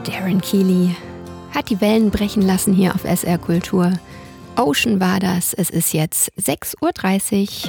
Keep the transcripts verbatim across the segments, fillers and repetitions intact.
Darren Keeley hat die Wellen brechen lassen hier auf S R Kultur. Ocean war das. Es ist jetzt sechs Uhr dreißig.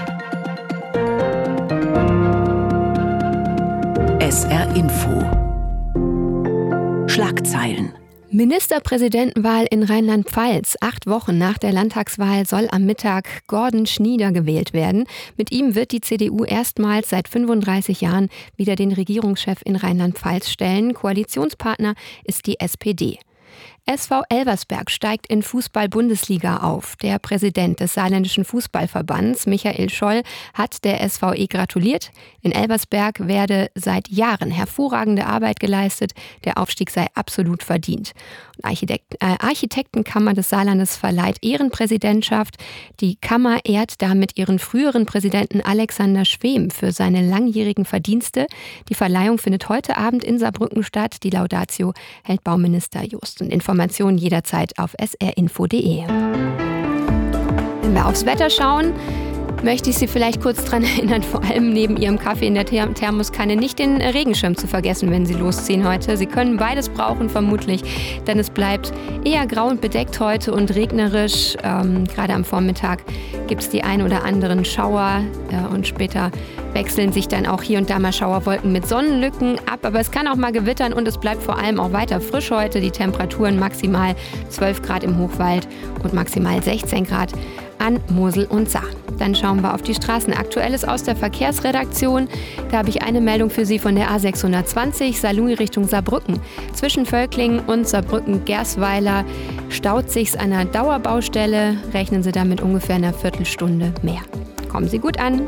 S R Info. Schlagzeilen. Ministerpräsidentenwahl in Rheinland-Pfalz. Acht Wochen nach der Landtagswahl soll am Mittag Gordon Schnieder gewählt werden. Mit ihm wird die C D U erstmals seit fünfunddreißig Jahren wieder den Regierungschef in Rheinland-Pfalz stellen. Koalitionspartner ist die S P D. S V Elversberg steigt in Fußball-Bundesliga auf. Der Präsident des Saarländischen Fußballverbands, Michael Scholl, hat der S V E gratuliert. In Elversberg werde seit Jahren hervorragende Arbeit geleistet. Der Aufstieg sei absolut verdient. Und Architekt, äh, Architektenkammer des Saarlandes verleiht Ehrenpräsidentschaft. Die Kammer ehrt damit ihren früheren Präsidenten Alexander Schwem für seine langjährigen Verdienste. Die Verleihung findet heute Abend in Saarbrücken statt. Die Laudatio hält Bauminister Jost. Und Informationen jederzeit auf s r info punkt d e. Wenn wir aufs Wetter schauen, möchte ich Sie vielleicht kurz daran erinnern, vor allem neben Ihrem Kaffee in der Thermoskanne nicht den Regenschirm zu vergessen, wenn Sie losziehen heute. Sie können beides brauchen vermutlich, denn es bleibt eher grau und bedeckt heute und regnerisch. Ähm, gerade am Vormittag gibt es die ein oder anderen Schauer äh, und später wechseln sich dann auch hier und da mal Schauerwolken mit Sonnenlücken ab. Aber es kann auch mal gewittern und es bleibt vor allem auch weiter frisch heute. Die Temperaturen maximal zwölf Grad im Hochwald und maximal sechzehn Grad an Mosel und Saar. Dann schauen wir auf die Straßen. Aktuelles aus der Verkehrsredaktion. Da habe ich eine Meldung für Sie von der A sechshundertzwanzig, Saarlouis Richtung Saarbrücken. Zwischen Völklingen und Saarbrücken-Gersweiler staut sich's an einer Dauerbaustelle. Rechnen Sie damit ungefähr einer Viertelstunde mehr. Kommen Sie gut an.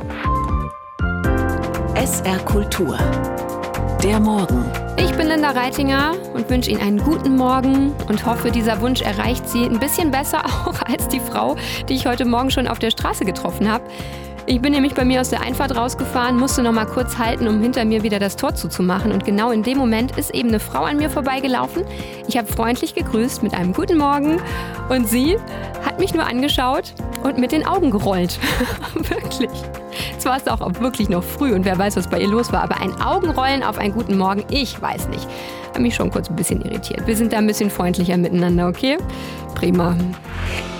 S R Kultur. Der Morgen. Ich bin Linda Reitinger und wünsche Ihnen einen guten Morgen und hoffe, dieser Wunsch erreicht Sie ein bisschen besser auch als die Frau, die ich heute Morgen schon auf der Straße getroffen habe. Ich bin nämlich bei mir aus der Einfahrt rausgefahren, musste noch mal kurz halten, um hinter mir wieder das Tor zuzumachen. Und genau in dem Moment ist eben eine Frau an mir vorbeigelaufen. Ich habe freundlich gegrüßt mit einem guten Morgen und sie hat mich nur angeschaut und mit den Augen gerollt. Wirklich. Zwar war es auch wirklich noch früh und wer weiß, was bei ihr los war, aber ein Augenrollen auf einen guten Morgen, ich weiß nicht. Hat mich schon kurz ein bisschen irritiert. Wir sind da ein bisschen freundlicher miteinander, okay? Prima.